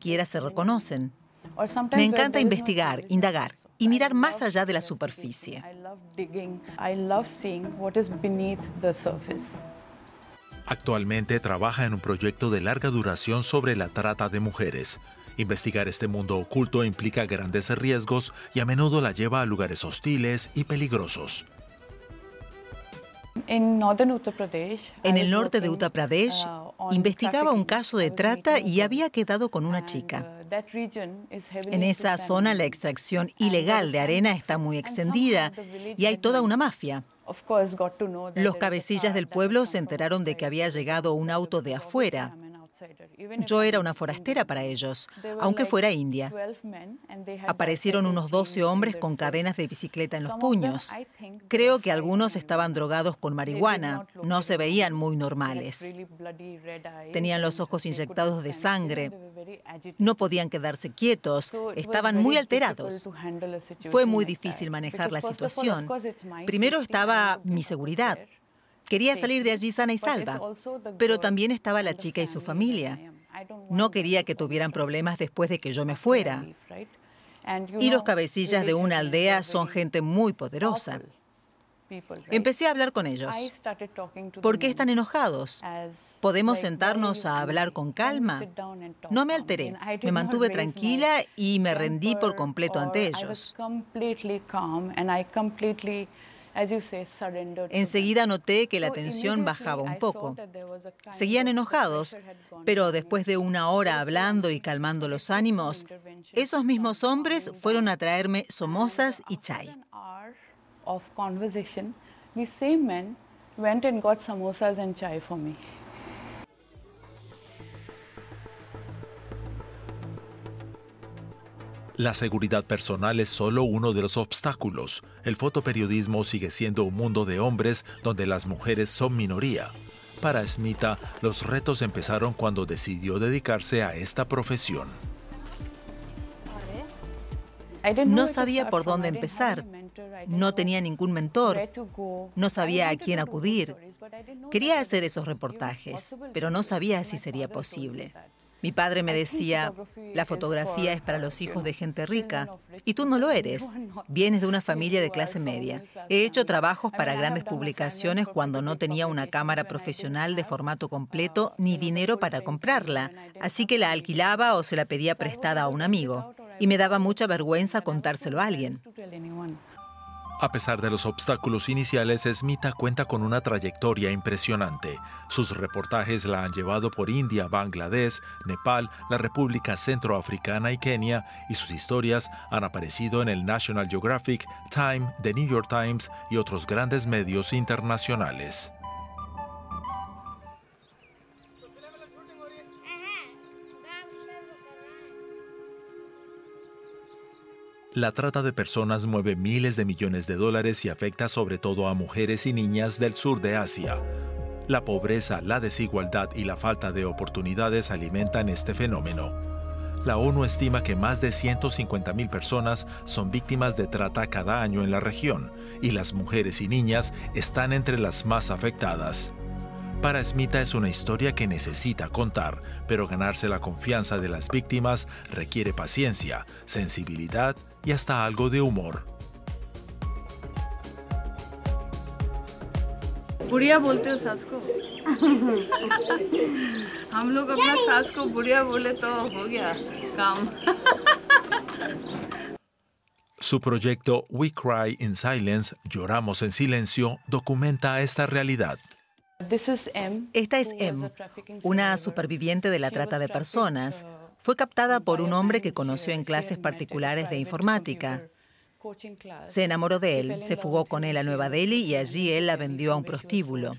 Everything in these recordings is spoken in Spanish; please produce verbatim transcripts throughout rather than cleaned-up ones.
siquiera se reconocen. Me encanta investigar, indagar y mirar más allá de la superficie. Actualmente trabaja en un proyecto de larga duración sobre la trata de mujeres. Investigar este mundo oculto implica grandes riesgos y a menudo la lleva a lugares hostiles y peligrosos. En el norte de Uttar Pradesh, investigaba un caso de trata y había quedado con una chica. En esa zona, la extracción ilegal de arena está muy extendida y hay toda una mafia. Los cabecillas del pueblo se enteraron de que había llegado un auto de afuera. Yo era una forastera para ellos, aunque fuera india. Aparecieron unos doce hombres con cadenas de bicicleta en los puños. Creo que algunos estaban drogados con marihuana. No se veían muy normales. Tenían los ojos inyectados de sangre. No podían quedarse quietos. Estaban muy alterados. Fue muy difícil manejar la situación. Primero estaba mi seguridad. Quería salir de allí sana y salva, pero también estaba la chica y su familia. No quería que tuvieran problemas después de que yo me fuera. Y los cabecillas de una aldea son gente muy poderosa. Empecé a hablar con ellos. ¿Por qué están enojados? ¿Podemos sentarnos a hablar con calma? No me alteré. Me mantuve tranquila y me rendí por completo ante ellos. Enseguida noté que la tensión bajaba un poco. Seguían enojados, pero después de una hora hablando y calmando los ánimos, esos mismos hombres fueron a traerme somosas y chai. La seguridad personal es solo uno de los obstáculos. El fotoperiodismo sigue siendo un mundo de hombres donde las mujeres son minoría. Para Smita, los retos empezaron cuando decidió dedicarse a esta profesión. No sabía por dónde empezar. No tenía ningún mentor. No sabía a quién acudir. Quería hacer esos reportajes, pero no sabía si sería posible. Mi padre me decía, la fotografía es para los hijos de gente rica, y tú no lo eres. Vienes de una familia de clase media. He hecho trabajos para grandes publicaciones cuando no tenía una cámara profesional de formato completo ni dinero para comprarla, así que la alquilaba o se la pedía prestada a un amigo, y me daba mucha vergüenza contárselo a alguien. A pesar de los obstáculos iniciales, Smita cuenta con una trayectoria impresionante. Sus reportajes la han llevado por India, Bangladesh, Nepal, la República Centroafricana y Kenia, y sus historias han aparecido en el National Geographic, Time, The New York Times y otros grandes medios internacionales. La trata de personas mueve miles de millones de dólares y afecta sobre todo a mujeres y niñas del sur de Asia. La pobreza, la desigualdad y la falta de oportunidades alimentan este fenómeno. La ONU estima que más de ciento cincuenta mil personas son víctimas de trata cada año en la región, y las mujeres y niñas están entre las más afectadas. Para Smita es una historia que necesita contar, pero ganarse la confianza de las víctimas requiere paciencia, sensibilidad y hasta algo de humor. बुढ़िया बोलते हो सास को हम लोग अपना सास को बुढ़िया बोले तो हो गया काम. Su proyecto We Cry in Silence, Lloramos en Silencio, documenta esta realidad. Esta es Em, una superviviente de la trata de personas. Fue captada por un hombre que conoció en clases particulares de informática. Se enamoró de él, se fugó con él a Nueva Delhi y allí él la vendió a un prostíbulo.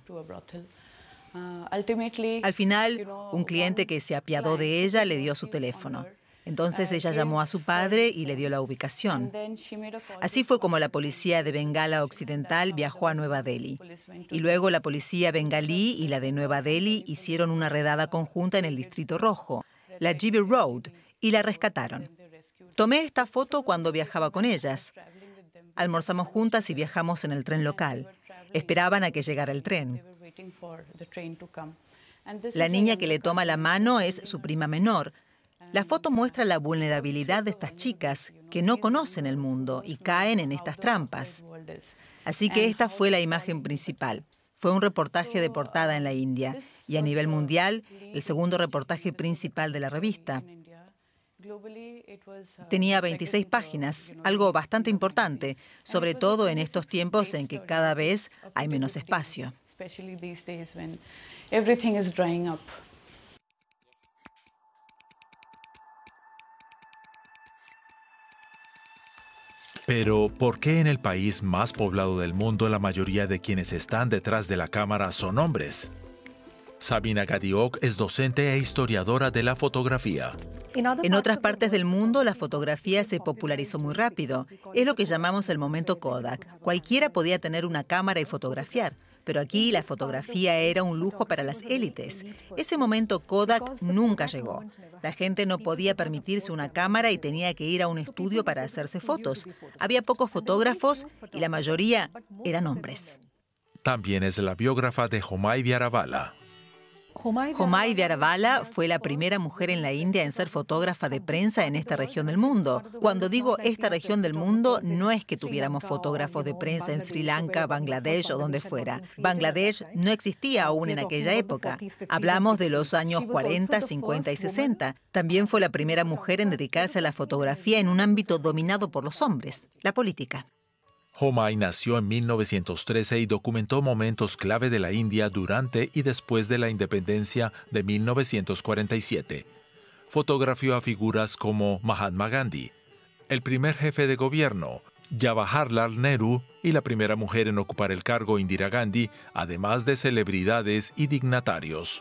Al final, un cliente que se apiadó de ella le dio su teléfono. Entonces ella llamó a su padre y le dio la ubicación. Así fue como la policía de Bengala Occidental viajó a Nueva Delhi. Y luego la policía bengalí y la de Nueva Delhi hicieron una redada conjunta en el Distrito Rojo, la G B Road, y la rescataron. Tomé esta foto cuando viajaba con ellas. Almorzamos juntas y viajamos en el tren local. Esperaban a que llegara el tren. La niña que le toma la mano es su prima menor. La foto muestra la vulnerabilidad de estas chicas que no conocen el mundo y caen en estas trampas. Así que esta fue la imagen principal. Fue un reportaje de portada en la India y a nivel mundial el segundo reportaje principal de la revista. Tenía veintiséis páginas, algo bastante importante, sobre todo en estos tiempos en que cada vez hay menos espacio. Pero, ¿por qué en el país más poblado del mundo la mayoría de quienes están detrás de la cámara son hombres? Sabina Gadiok es docente e historiadora de la fotografía. En otras partes del mundo, la fotografía se popularizó muy rápido. Es lo que llamamos el momento Kodak. Cualquiera podía tener una cámara y fotografiar. Pero aquí la fotografía era un lujo para las élites. Ese momento Kodak nunca llegó. La gente no podía permitirse una cámara y tenía que ir a un estudio para hacerse fotos. Había pocos fotógrafos y la mayoría eran hombres. También es la biógrafa de Homai Vyaravala. Homai Vyaravala fue la primera mujer en la India en ser fotógrafa de prensa en esta región del mundo. Cuando digo esta región del mundo, no es que tuviéramos fotógrafos de prensa en Sri Lanka, Bangladesh o donde fuera. Bangladesh no existía aún en aquella época. Hablamos de los años cuarenta, cincuenta y sesenta. También fue la primera mujer en dedicarse a la fotografía en un ámbito dominado por los hombres, la política. Homai nació en mil novecientos trece y documentó momentos clave de la India durante y después de la independencia de mil novecientos cuarenta y siete. Fotografió a figuras como Mahatma Gandhi, el primer jefe de gobierno, Jawaharlal Nehru y la primera mujer en ocupar el cargo, Indira Gandhi, además de celebridades y dignatarios.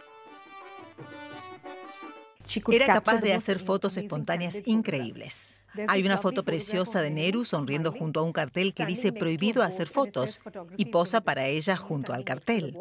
Era capaz de hacer fotos espontáneas increíbles. Hay una foto preciosa de Nehru sonriendo junto a un cartel que dice prohibido hacer fotos y posa para ella junto al cartel.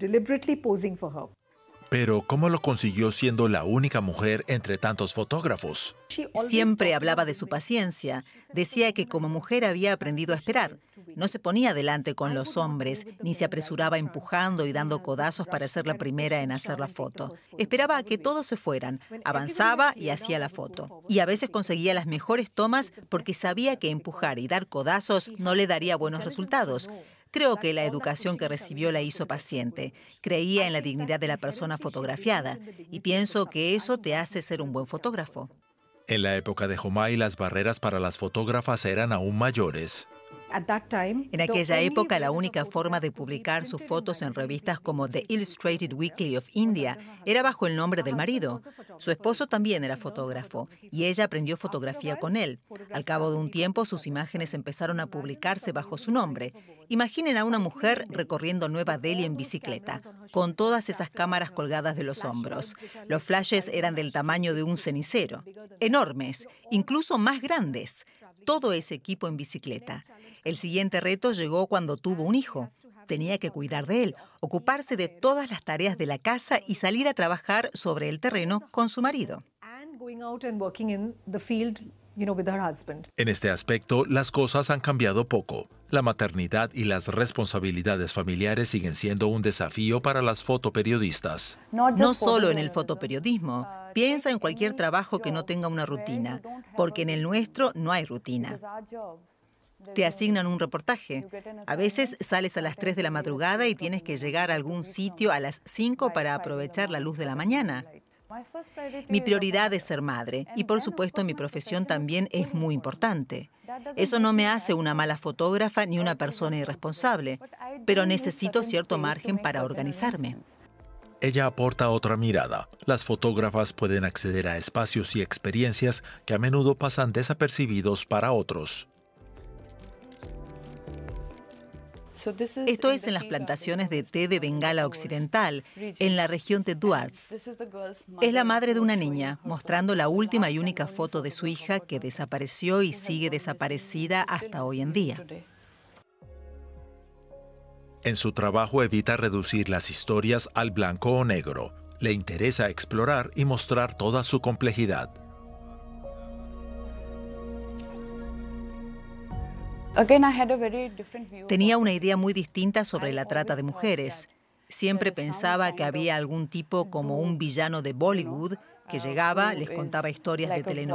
Pero, ¿cómo lo consiguió siendo la única mujer entre tantos fotógrafos? Siempre hablaba de su paciencia. Decía que como mujer había aprendido a esperar. No se ponía delante con los hombres, ni se apresuraba empujando y dando codazos para ser la primera en hacer la foto. Esperaba a que todos se fueran, avanzaba y hacía la foto. Y a veces conseguía las mejores tomas porque sabía que empujar y dar codazos no le daría buenos resultados. Creo que la educación que recibió la hizo paciente. Creía en la dignidad de la persona fotografiada y pienso que eso te hace ser un buen fotógrafo. En la época de Homai, las barreras para las fotógrafas eran aún mayores. En aquella época, la única forma de publicar sus fotos en revistas como The Illustrated Weekly of India era bajo el nombre del marido. Su esposo también era fotógrafo y ella aprendió fotografía con él. Al cabo de un tiempo, sus imágenes empezaron a publicarse bajo su nombre. Imaginen a una mujer recorriendo Nueva Delhi en bicicleta, con todas esas cámaras colgadas de los hombros. Los flashes eran del tamaño de un cenicero, enormes, incluso más grandes. Todo ese equipo en bicicleta. El siguiente reto llegó cuando tuvo un hijo. Tenía que cuidar de él, ocuparse de todas las tareas de la casa y salir a trabajar sobre el terreno con su marido. En este aspecto, las cosas han cambiado poco. La maternidad y las responsabilidades familiares siguen siendo un desafío para las fotoperiodistas. No solo en el fotoperiodismo. Piensa en cualquier trabajo que no tenga una rutina, porque en el nuestro no hay rutina. Te asignan un reportaje. A veces sales a las tres de la madrugada y tienes que llegar a algún sitio a las cinco para aprovechar la luz de la mañana. Mi prioridad es ser madre y, por supuesto, mi profesión también es muy importante. Eso no me hace una mala fotógrafa ni una persona irresponsable, pero necesito cierto margen para organizarme. Ella aporta otra mirada. Las fotógrafas pueden acceder a espacios y experiencias que a menudo pasan desapercibidos para otros. Esto es en las plantaciones de té de Bengala Occidental, en la región de Duars. Es la madre de una niña, mostrando la última y única foto de su hija que desapareció y sigue desaparecida hasta hoy en día. En su trabajo evita reducir las historias al blanco o negro. Le interesa explorar y mostrar toda su complejidad. Tenía una idea muy distinta sobre la trata de mujeres. Siempre pensaba que había algún tipo como un villano de Bollywood que llegaba, les contaba historias de telenovelas.